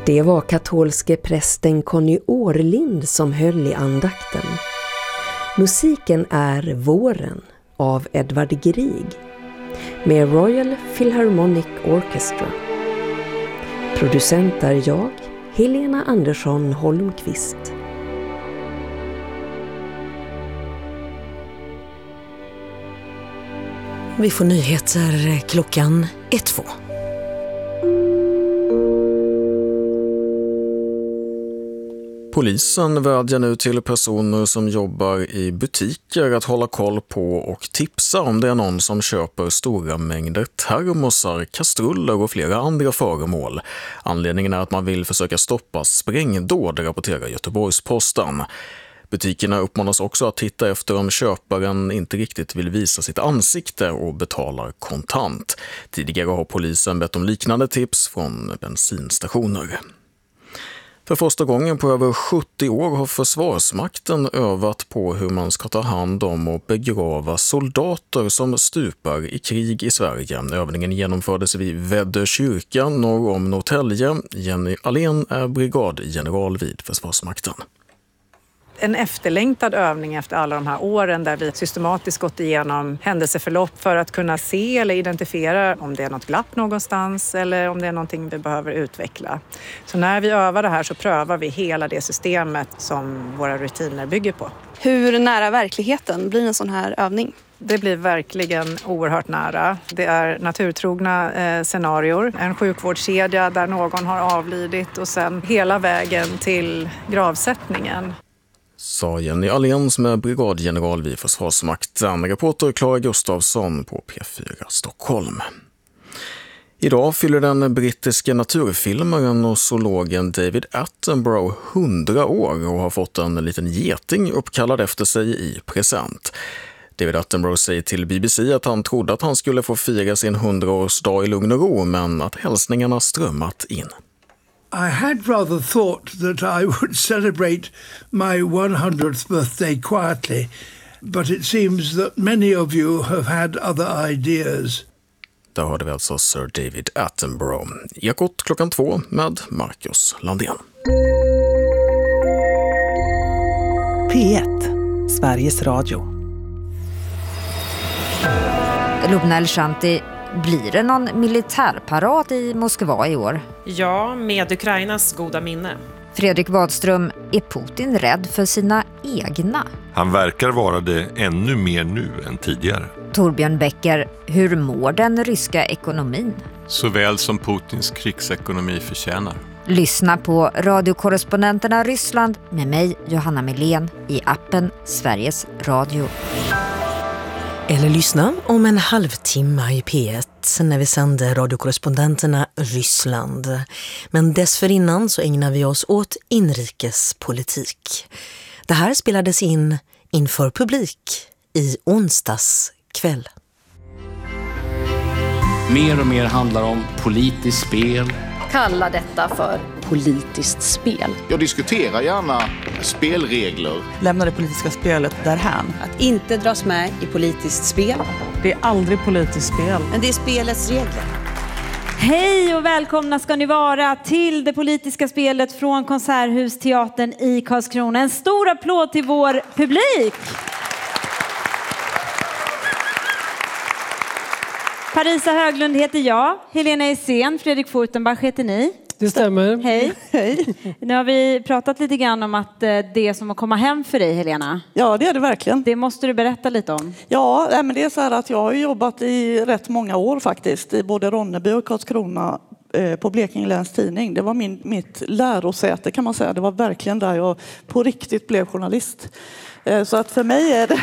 Det var katolske prästen Conny Årlind som höll i andakten. Musiken är Våren av Edvard Grieg med Royal Philharmonic Orchestra. Producent är jag, Helena Andersson Holmqvist. Vi får nyheter klockan 1-2. Polisen vädjar nu till personer som jobbar i butiker att hålla koll på och tipsa om det är någon som köper stora mängder termosar, kastruller och flera andra föremål. Anledningen är att man vill försöka stoppa sprängdåd, rapporterar Göteborgs-Posten. Butikerna uppmanas också att titta efter om köparen inte riktigt vill visa sitt ansikte och betalar kontant. Tidigare har polisen bett om liknande tips från bensinstationer. För första gången på över 70 år har Försvarsmakten övat på hur man ska ta hand om och begrava soldater som stupar i krig i Sverige. Övningen genomfördes vid Väddö kyrka norr om Norrtälje. Jenny Allén är brigadgeneral vid Försvarsmakten. En efterlängtad övning efter alla de här åren där vi systematiskt gått igenom händelseförlopp för att kunna se eller identifiera om det är något glapp någonstans eller om det är någonting vi behöver utveckla. Så när vi övar det här så prövar vi hela det systemet som våra rutiner bygger på. Hur nära verkligheten blir en sån här övning? Det blir verkligen oerhört nära. Det är naturtrogna scenarior. En sjukvårdskedja där någon har avlidit och sen hela vägen till gravsättningen. Sa Jenny Allén som är brigadgeneral vid Försvarsmakten. Reporter Clara Gustafsson på P4 Stockholm. Idag fyller den brittiska naturfilmaren och zoologen David Attenborough 100 år och har fått en liten geting uppkallad efter sig i present. David Attenborough säger till BBC att han trodde att han skulle få fira sin 100-årsdag i lugn och ro, men att hälsningarna strömmat in. I had rather thought that I would celebrate my 100th birthday quietly, but it seems that many of you have had other ideas. Där hörde vi alltså Sir David Attenborough. Ekot klockan 2 med Marcus Landén. P1, Sveriges Radio. Lubna El-Shanti, blir det någon militärparad i Moskva i år? Ja, med Ukrainas goda minne. Fredrik Wadström, är Putin rädd för sina egna? Han verkar vara det ännu mer nu än tidigare. Torbjörn Becker, hur mår den ryska ekonomin? Såväl som Putins krigsekonomi förtjänar. Lyssna på radiokorrespondenterna Ryssland med mig, Johanna Melén, i appen Sveriges Radio. Eller lyssna om en halvtimme i P1 när vi sänder radiokorrespondenterna Ryssland. Men dessförinnan så ägnar vi oss åt inrikespolitik. Det här spelades in inför publik i onsdags kväll. Mer och mer handlar om politiskt spel. Kalla detta för politiskt spel. Jag diskuterar gärna spelregler. Lämna det politiska spelet därhän. Att inte dras med i politiskt spel. Det är aldrig politiskt spel. Men det är spelets regler. Hej och välkomna ska ni vara till det politiska spelet från Konserthusteatern i Karlskrona. En stor applåd till vår publik! Parisa Höglund heter jag, Helena Essén, Fredrik Furtenbach heter ni. Det stämmer. Hej. Hej. Nu har vi pratat lite grann om att det är som att komma hem för dig, Helena. Ja, det är det verkligen. Det måste du berätta lite om. Ja, men det är så här att jag har jobbat i rätt många år faktiskt. I både Ronneby och Karlskrona på Blekinge Läns Tidning. Det var mitt lärosäte kan man säga. Det var verkligen där jag på riktigt blev journalist. Så att för mig är det